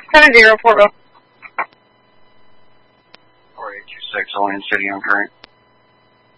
70 Fort Bill. 4826, Olean City on current.